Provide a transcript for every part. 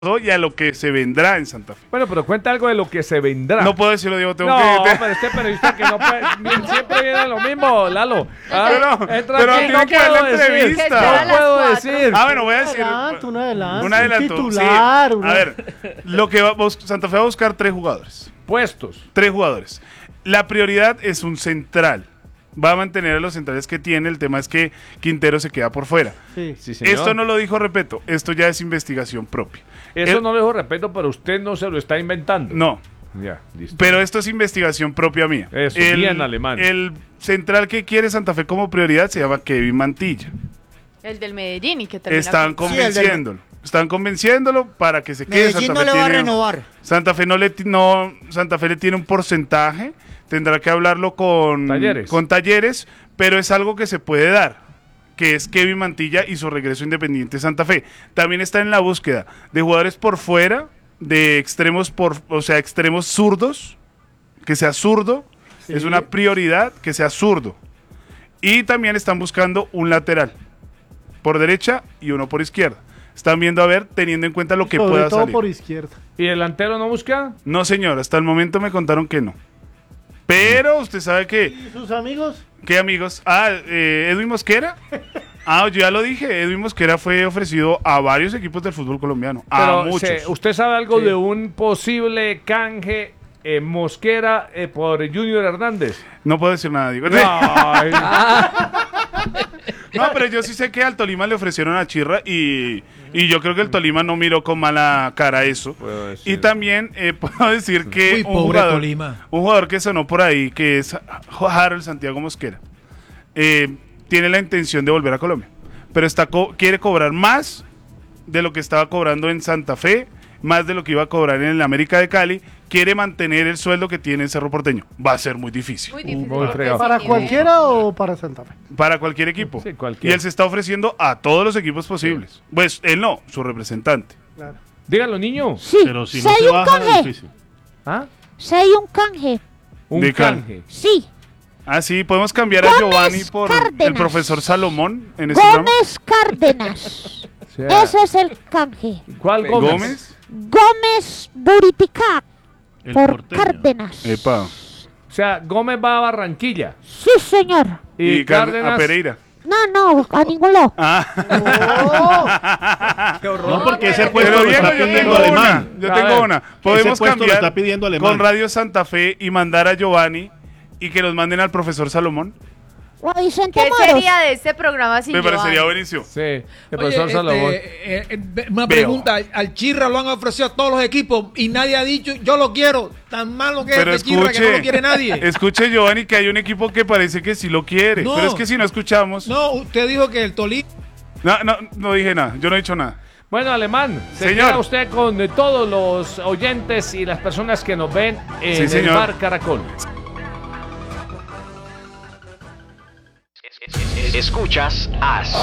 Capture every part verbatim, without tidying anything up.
y a lo que se vendrá en Santa Fe. Bueno, pero cuenta algo de lo que se vendrá. No puedo decirlo, Diego, tengo no, que... No, pero este periodista que no puede... Siempre viene lo mismo, Lalo. Ah, pero entra pero aquí, tiene no que dar puedo la decir. entrevista. No puedo decir. Ah, bueno, voy a decir... Adelanto, un adelanto, Un adelanto, un titular, sí. una... A ver, lo que va, Santa Fe va a buscar tres jugadores. Puestos. Tres jugadores. La prioridad es un central. Va a mantener a los centrales que tiene. El tema es que Quintero se queda por fuera. Sí. Sí, señor. Esto no lo dijo Repeto, esto ya es investigación propia. Eso El- no lo dejo respeto, pero usted no se lo está inventando. No, Ya, listo. pero esto es investigación propia mía. Eso, bien alemán. El central que quiere Santa Fe como prioridad se llama Kevin Mantilla. El del Medellín y que termina Están con- convenciéndolo. Están convenciéndolo para que se quede. Medellín Santa no Fe le va a tiene- renovar. Santa Fe no le ti- no Santa Fe le tiene un porcentaje, tendrá que hablarlo con Talleres. con Talleres, pero es algo que se puede dar, que es Kevin Mantilla y su regreso a Independiente Santa Fe. También está en la búsqueda de jugadores por fuera, de extremos por, o sea, extremos zurdos, que sea zurdo, Sí. es una prioridad que sea zurdo. Y también están buscando un lateral por derecha y uno por izquierda. Están viendo a ver, teniendo en cuenta lo que Sobre pueda todo salir. por izquierda. ¿Y delantero no busca? No, señor, hasta el momento me contaron que no. Pero usted sabe que... ¿Y sus amigos? ¿Qué amigos? Ah, eh, Edwin Mosquera. Ah, yo ya lo dije, Edwin Mosquera fue ofrecido a varios equipos del fútbol colombiano. A Pero muchos. se- ¿usted sabe algo Sí. de un posible canje eh, Mosquera eh, por Junior Hernández? No puedo decir nada, digo. Ay, No, pero yo sí sé que al Tolima le ofrecieron a Chirra y, y yo creo que el Tolima no miró con mala cara eso. Puedo decir. Y también eh, puedo decir que Uy, un pobre jugador, Tolima. un jugador que sonó por ahí, que es Harold Santiago Mosquera, eh, tiene la intención de volver a Colombia, pero está co- quiere cobrar más de lo que estaba cobrando en Santa Fe, más de lo que iba a cobrar en el América de Cali, quiere mantener el sueldo que tiene en Cerro Porteño. Va a ser muy difícil. Muy difícil. Muy fregado. ¿Para Ese cualquiera o para Santa Fe? Para cualquier equipo. Sí, cualquiera. Y él se está ofreciendo a todos los equipos posibles. Pues él no, su representante. Claro. Dígalo, niño. Sí, Pero si si no hay se un baja, es canje, difícil. ¿Ah? si hay un canje, Un De cal- canje. sí. Ah, sí, podemos cambiar a Gómez Giovanni por el Cárdenas. profesor Salomón en este programa. Gómez Cárdenas. O sea, Ese es el canje. ¿Cuál Gómez? Gómez. Gómez Buriticac El por porteño. Cárdenas. Epa. O sea, Gómez va a Barranquilla. Sí, señor. Y, Y, Car- Cárdenas. a Pereira. No, no, a ningún lado. Ah, No, porque ese puesto pero lo Diego, está yo pidiendo tengo Alemán. una. Yo A tengo ver, una. Ese Podemos puesto lo cambiar está pidiendo Alemán. con Radio Santa Fe y mandar a Giovanni y que los manden al profesor Salomón. O a Vicente ¿Qué Moros. sería de este programa sin Me parecería Giovanni? buenísimo. Sí, el Oye, profesor este, Salomón. eh, eh, una Veo. pregunta, al Chirra lo han ofrecido a todos los equipos y nadie ha dicho yo lo quiero, tan malo que Pero es este Chirra que no escuche, lo quiere nadie. escuche Giovanni que hay un equipo que parece que sí lo quiere. No. Pero es que si no escuchamos. No, No, usted dijo que el Tolima no, no, dije nada. Yo no he dicho nada. Bueno, Alemán, se Señor. queda usted con eh, todos los oyentes y las personas que nos ven en Sí, el señor. Bar Caracol. Escuchas As.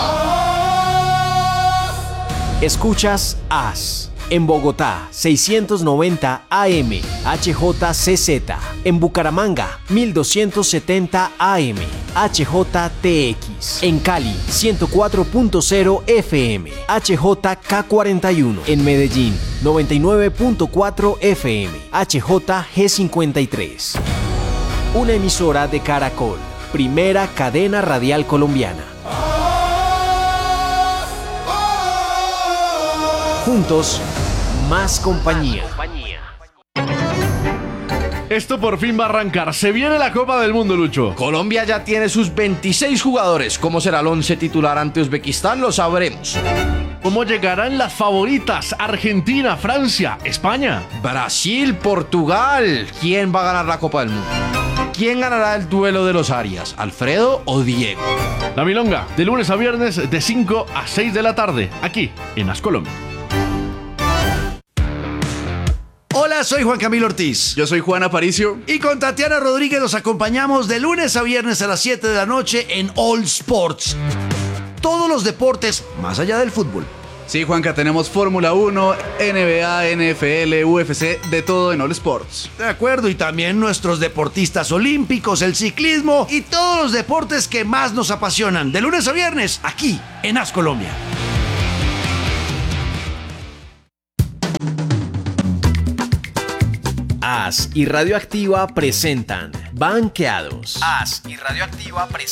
Escuchas As. En Bogotá, seiscientos noventa A M, H J C Z. En Bucaramanga, mil doscientos setenta A M, H J T X. En Cali, ciento cuatro punto cero F M, H J K cuarenta y uno. En Medellín, noventa y nueve punto cuatro F M, H J G cincuenta y tres. Una emisora de Caracol, primera cadena radial colombiana. Juntos, más compañía. Esto por fin va a arrancar. Se viene la Copa del Mundo, Lucho. Colombia ya tiene sus veintiséis jugadores. ¿Cómo será el once titular ante Uzbekistán? Lo sabremos. ¿Cómo llegarán las favoritas? Argentina, Francia, España. Brasil, Portugal. ¿Quién va a ganar la Copa del Mundo? ¿Quién ganará el duelo de los Arias? ¿Alfredo o Diego? La Milonga, de lunes a viernes, de cinco a seis de la tarde, aquí en As Colombia. Hola, soy Juan Camilo Ortiz. Yo soy Juan Aparicio. Y con Tatiana Rodríguez los acompañamos de lunes a viernes a las siete de la noche en All Sports. Todos los deportes más allá del fútbol. Sí, Juanca, tenemos Fórmula uno, N B A, N F L, U F C, de todo en All Sports. De acuerdo, y también nuestros deportistas olímpicos, el ciclismo y todos los deportes que más nos apasionan. De lunes a viernes, aquí en As Colombia. As y Radioactiva presentan Banqueados. As y Radioactiva presentan